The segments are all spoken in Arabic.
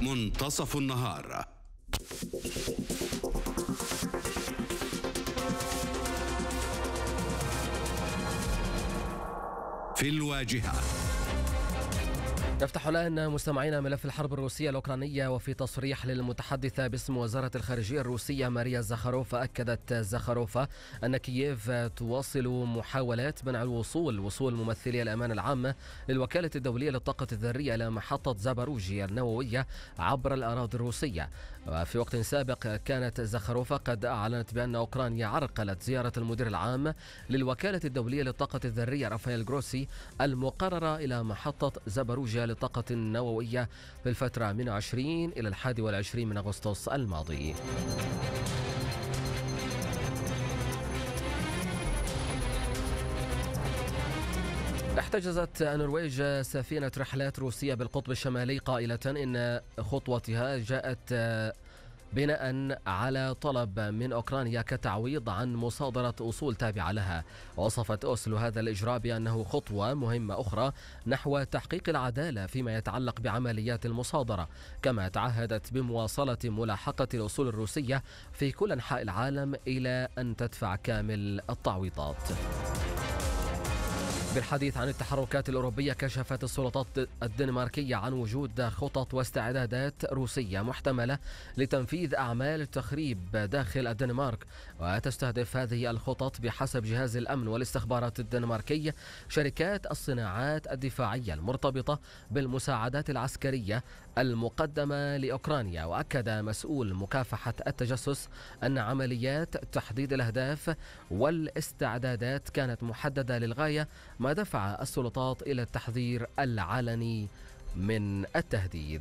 منتصف النهار. في الواجهة. نفتح الآن مستمعينا ملف الحرب الروسية الأوكرانية، وفي تصريح للمتحدثة باسم وزارة الخارجية الروسية ماريا زخاروفا، أكدت زخاروفا أن كييف تواصل محاولات منع وصول ممثلي الأمان العامة للوكالة الدولية للطاقة الذرية إلى محطة زاباروجيا النووية عبر الأراضي الروسية. وفي وقت سابق كانت زخاروفا قد أعلنت بأن أوكرانيا عرقلت زيارة المدير العام للوكالة الدولية للطاقة الذرية رافائيل غروسي المقررة إلى محطة زاباروجيا للطاقة النووية في الفترة من 20 إلى 21 من أغسطس الماضي. احتجزت النرويج سفينة رحلات روسية بالقطب الشمالي قائلة إن خطوتها جاءت بناء على طلب من أوكرانيا كتعويض عن مصادرة أصول تابعة لها. وصفت أوسلو هذا الإجراء بأنه خطوة مهمة أخرى نحو تحقيق العدالة فيما يتعلق بعمليات المصادرة، كما تعهدت بمواصلة ملاحقة الأصول الروسية في كل أنحاء العالم إلى أن تدفع كامل التعويضات. بالحديث عن التحركات الأوروبية، كشفت السلطات الدنماركية عن وجود خطط واستعدادات روسية محتملة لتنفيذ أعمال التخريب داخل الدنمارك. وتستهدف هذه الخطط بحسب جهاز الأمن والاستخبارات الدنماركي شركات الصناعات الدفاعية المرتبطة بالمساعدات العسكرية المقدمة لأوكرانيا. وأكد مسؤول مكافحة التجسس أن عمليات تحديد الأهداف والاستعدادات كانت محددة للغاية، ما دفع السلطات إلى التحذير العلني من التهديد.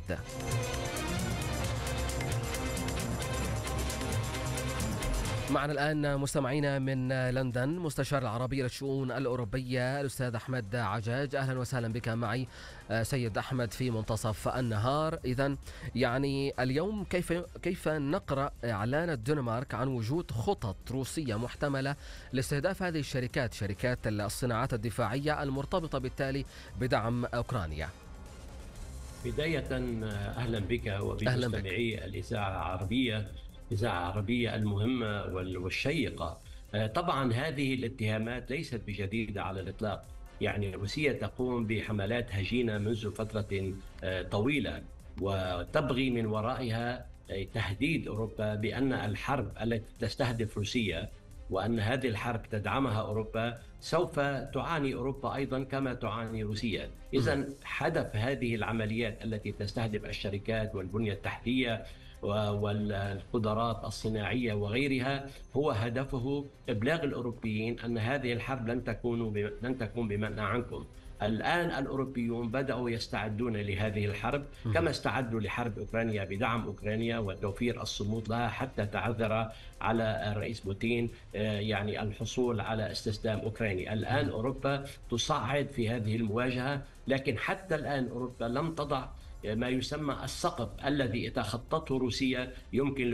معنا الآن مستمعينا من لندن مستشار العربية للشؤون الأوروبية الأستاذ أحمد عجاج. أهلا وسهلا بك معي سيد أحمد في منتصف النهار. إذن يعني اليوم كيف نقرأ إعلان الدنمارك عن وجود خطط روسية محتملة لاستهداف هذه شركات الصناعات الدفاعية المرتبطة بالتالي بدعم أوكرانيا؟ بداية أهلا بك وبمستمعي الإذاعة العربية المهمة والشيقة. طبعا هذه الاتهامات ليست بجديدة على الإطلاق. يعني روسيا تقوم بحملات هجينة منذ فترة طويلة، وتبغي من ورائها تهديد أوروبا بأن الحرب التي تستهدف روسيا وأن هذه الحرب تدعمها أوروبا سوف تعاني أوروبا أيضا كما تعاني روسيا. إذن هدف هذه العمليات التي تستهدف الشركات والبنية التحتية والقدرات الصناعية وغيرها هو هدفه إبلاغ الأوروبيين أن هذه الحرب لن تكون بمنع عنكم. الآن الأوروبيون بدأوا يستعدون لهذه الحرب كما استعدوا لحرب أوكرانيا بدعم أوكرانيا وتوفير الصمود لها حتى تعذر على الرئيس بوتين يعني الحصول على استسلام أوكراني. الآن أوروبا تصعد في هذه المواجهة، لكن حتى الآن أوروبا لم تضع ما يسمى السقف الذي تخطته روسيا يمكن